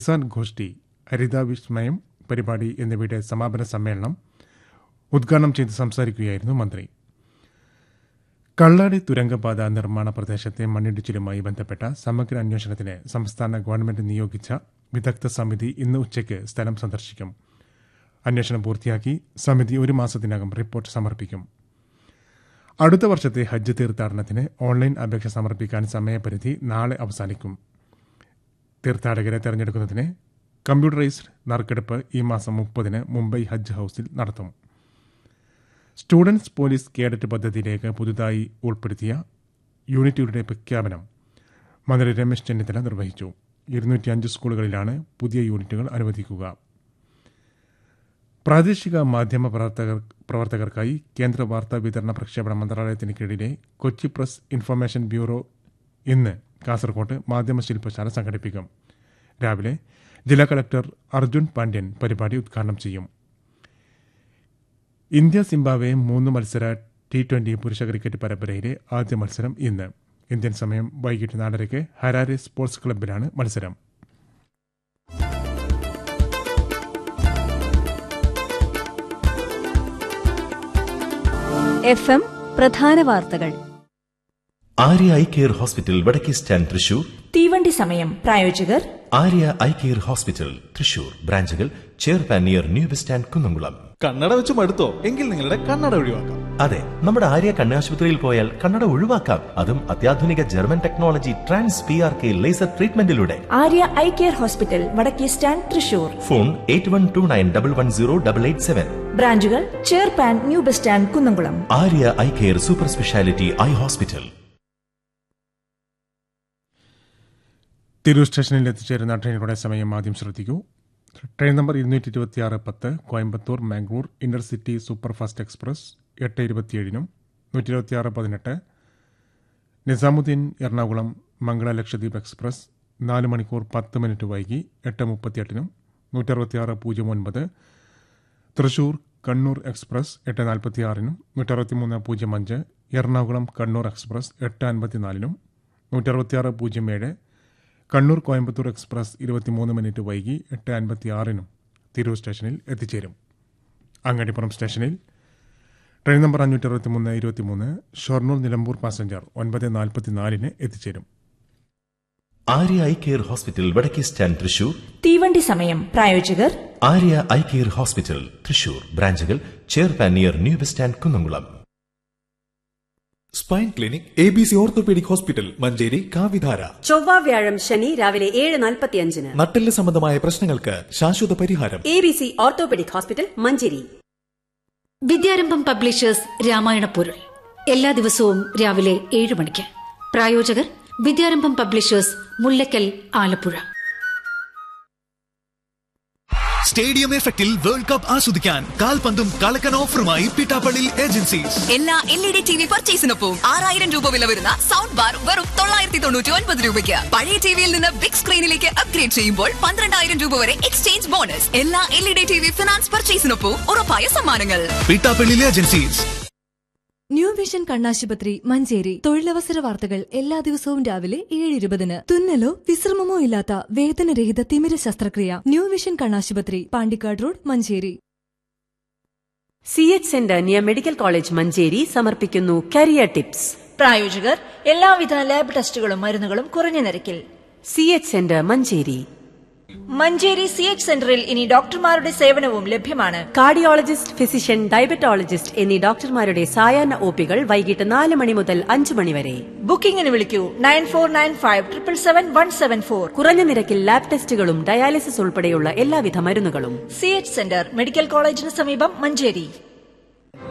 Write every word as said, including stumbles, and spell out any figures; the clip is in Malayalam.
കിസാൻ ഗോഷ്ഠി, ഹരിത വിസ്മയം പരിപാടി എന്നിവയുടെ സമാപന സമ്മേളനം ഉദ്ഘാടനം ചെയ്ത് സംസാരിക്കുകയായിരുന്നു മന്ത്രി. കള്ളാടി തുരങ്കപാത നിർമ്മാണ പ്രദേശത്തെ മണ്ണിടിച്ചിലുമായി ബന്ധപ്പെട്ട സമഗ്ര അന്വേഷണത്തിന് സംസ്ഥാന ഗവൺമെന്റ് നിയോഗിച്ച വിദഗ്ധ സമിതി ഇന്ന് ഉച്ചയ്ക്ക് സ്ഥലം സന്ദർശിക്കും. അന്വേഷണം പൂർത്തിയാക്കി സമിതി ഒരു മാസത്തിനകം റിപ്പോർട്ട് സമർപ്പിക്കും. അടുത്ത വർഷത്തെ ഹജ്ജ് തീർത്ഥാടനത്തിന് ഓൺലൈൻ അപേക്ഷ സമർപ്പിക്കാൻ സമയപരിധി നാളെ അവസാനിക്കും. തീർത്ഥാടകരെ തെരഞ്ഞെടുക്കുന്നതിന് കമ്പ്യൂട്ടറൈസ്ഡ് നറുക്കെടുപ്പ് ഈ മാസം മുപ്പതിന് മുംബൈ ഹജ്ജ് ഹൌസിൽ നടത്തും. സ്റ്റുഡൻസ് പോലീസ് കേഡറ്റ് പദ്ധതിയിലേക്ക് പുതുതായി ഉൾപ്പെടുത്തിയ യൂണിറ്റുകളുടെ പ്രഖ്യാപനം മന്ത്രി രമേശ് ചെന്നിത്തല നിർവഹിച്ചു. ഇരുന്നൂറ്റി അഞ്ച് സ്കൂളുകളിലാണ് പുതിയ യൂണിറ്റുകൾ അനുവദിക്കുക. പ്രാദേശിക മാധ്യമ പ്രവർത്തകർ പ്രവർത്തകർക്കായി കേന്ദ്ര വാർത്താ വിതരണ പ്രക്ഷേപണ മന്ത്രാലയത്തിന് കീഴിലെ കൊച്ചി പ്രസ് ഇൻഫർമേഷൻ ബ്യൂറോ ഇന്ന് കാസർകോട്ട് മാധ്യമ ശില്പശാല സംഘടിപ്പിക്കും. രാവിലെ ജില്ലാ കളക്ടർ അർജുൻ പാണ്ഡ്യൻ പരിപാടി ഉദ്ഘാടനം ചെയ്യും. ഇന്ത്യ സിംബാബ്വെ മൂന്ന് മത്സര ടി ട്വന്റി പുരുഷ ക്രിക്കറ്റ് പരമ്പരയിലെ ആദ്യ മത്സരം ഇന്ന്. ഇന്ത്യൻ സമയം വൈകിട്ട് നാലരയ്ക്ക് ഹരാരെ സ്പോർട്സ് ക്ലബ്ബിലാണ് മത്സരം. എഫ് എം പ്രധാന വാർത്തകൾ. ആര്യ ഐ കെയർ ഹോസ്പിറ്റൽ വടക്കേ സ്റ്റാൻഡ് തൃശൂർ. തീവണ്ടി സമയം. പ്രായോജകർ Arya eye care hospital Thrissur. ബ്രാഞ്ചുകൾ ചെയർപാൻ near new bus stand Kunnamkulam. കണ്ണട വെച്ച് മടുത്തോ? എങ്കിൽ നിങ്ങളുടെ കണ്ണട ഒഴിവാക്കാം. അതെ, നമ്മുടെ ആര്യ കണ്ണാശുപത്രിയിൽ പോയാൽ കണ്ണട ഒഴിവാക്കാം. അതും അത്യാധുനിക German technology trans P R K laser ട്രീറ്റ്മെന്റിലൂടെ. Arya eye care hospital വടക്കേ stand Thrissur. Phone eight one two nine double one zero double eight seven. ബ്രാഞ്ചുകൾ ചെയർപാൻ new bus stand Kunnamkulam. Arya eye care super speciality eye hospital. Tirur സ്റ്റേഷനിൽ എത്തിച്ചേരുന്ന ട്രെയിനുകളുടെ സമയം ആദ്യം ശ്രദ്ധിക്കൂ. ട്രെയിൻ നമ്പർ ഇരുന്നൂറ്റി ഇരുപത്തിയാറ് പത്ത് Coimbatore Mangalore intercity superfast express എട്ട് ഇരുപത്തിയേഴിനും നൂറ്റി ഇരുപത്തിയാറ് പതിനെട്ട് നിസാമുദ്ദീൻ എറണാകുളം മംഗള ലക്ഷദ്വീപ് എക്സ്പ്രസ് നാല് മണിക്കൂർ പത്ത് മിനിറ്റ് വൈകി എട്ട് മുപ്പത്തിയെട്ടിനും നൂറ്റി അറുപത്തിയാറ് പൂജ്യം ഒൻപത് തൃശൂർ കണ്ണൂർ എക്സ്പ്രസ് എട്ട് നാൽപ്പത്തിയാറിനും നൂറ്റി അറുപത്തിമൂന്ന് പൂജ്യം അഞ്ച് എറണാകുളം കണ്ണൂർ എക്സ്പ്രസ് എട്ട് അൻപത്തിനാലിനും നൂറ്റി അറുപത്തിയാറ് പൂജ്യം ഏഴ് കണ്ണൂർ കോയമ്പത്തൂർ എക്സ്പ്രസ് ഇരുപത്തിമൂന്ന് മിനിറ്റ് വൈകി എട്ട് അൻപത്തിയാറിനും തിരൂർ സ്റ്റേഷനിൽ എത്തിച്ചേരും. അങ്ങാടിപ്പുറം സ്റ്റേഷനിൽ ട്രെയിൻ നമ്പർ അഞ്ഞൂറ്റി അറുപത്തിമൂന്ന് ഇരുപത്തിമൂന്ന് ഷൊർണൂർ നിലമ്പൂർ പാസഞ്ചർ ഒൻപത് നാൽപ്പത്തിനാലിന് എത്തിച്ചേരും. ആര്യ ഐ കെയർ ഹോസ്പിറ്റൽ വടക്കേ സ്റ്റാൻഡ് തൃശൂർ. തീവണ്ടി സമയം. പ്രായോജകർ Arya eye care hospital Thrissur. ബ്രാഞ്ചുകൾ ചെയർപാൻ near new bus stand Kunnamkulam. Spine clinic A B C orthopaedic hospital Manjeri കാവിധാര. ചൊവ്വ വ്യാഴം ശനി രാവിലെ ഏഴ് നാൽപ്പത്തിയഞ്ചിന്. നട്ടെല്ല് സംബന്ധമായ പ്രശ്നങ്ങൾക്ക് ശാശ്വത പരിഹാരം. A B C orthopaedic hospital Manjeri. Vidyarambham publishers Ramayana പൊരുൾ എല്ലാ ദിവസവും രാവിലെ ഏഴ് മണിക്ക്. പ്രായോജകർ വിദ്യാരംഭം പബ്ലിഷേഴ്സ് മുല്ലക്കൽ ആലപ്പുഴ. സ്റ്റേഡിയം എഫക്റ്റിൽ വേൾഡ് കപ്പ് ആസ്വദിക്കാൻ കാൽപന്തും കളക്കൻ ഓഫറുമായി പിട്ടാപ്പള്ളി ഏജൻസീസ്. എല്ലാ L E D T V പർച്ചേസിനൊപ്പം ആറായിരം രൂപ വില വരുന്ന സൗണ്ട് ബാർ വെറും തൊള്ളായിരത്തി തൊണ്ണൂറ്റി ഒൻപത് രൂപയ്ക്ക്. പഴയ ടിവിയിൽ നിന്ന് ബിഗ് സ്ക്രീനിലേക്ക് അപ്ഗ്രേഡ് ചെയ്യുമ്പോൾ പന്ത്രണ്ടായിരം രൂപ വരെ എക്സ്ചേഞ്ച് ബോണസ്. എല്ലാ L E D T V finance പർച്ചേസിനൊപ്പം ഉറപ്പായ സമ്മാനങ്ങൾ. പിട്ടാപ്പള്ളി ഏജൻസീസ്. ന്യൂ വിഷൻ കണ്ണാശുപത്രി മഞ്ചേരി. തൊഴിലവസര വാർത്തകൾ എല്ലാ ദിവസവും രാവിലെ ഏഴ് ഇരുപതിന്. തുന്നലോ വിശ്രമമോ ഇല്ലാത്ത വേദനരഹിത തിമിര ശസ്ത്രക്രിയ. ന്യൂ വിഷൻ കണ്ണാശുപത്രി, Pandikkad road, Manjeri. C H centre near medical college Manjeri സമർപ്പിക്കുന്നു കരിയർ ടിപ്സ്. പ്രായോജകർ എല്ലാവിധ ലാബ് ടെസ്റ്റുകളും മരുന്നുകളും കുറഞ്ഞ നിരക്കിൽ. C H centre Manjeri. Manjeri C H സെന്ററിൽ ഇനി ഡോക്ടർമാരുടെ സേവനവും ലഭ്യമാണ്. കാർഡിയോളജിസ്റ്റ്, ഫിസിഷ്യൻ, ഡയബറ്റോളജിസ്റ്റ് എന്നീ ഡോക്ടർമാരുടെ സായാഹ്ന ഒപികൾ വൈകിട്ട് നാല് മണി മുതൽ അഞ്ച് മണി വരെ. ബുക്കിംഗിന് വിളിക്കൂ nine four nine five triple seven one seven four. കുറഞ്ഞ നിരക്കിൽ ലാബ് ടെസ്റ്റുകളും ഡയാലിസിസ് ഉൾപ്പെടെയുള്ള എല്ലാവിധ മരുന്നുകളും. സി എച്ച് സെന്റർ മെഡിക്കൽ കോളേജിന് സമീപം മഞ്ചേരി.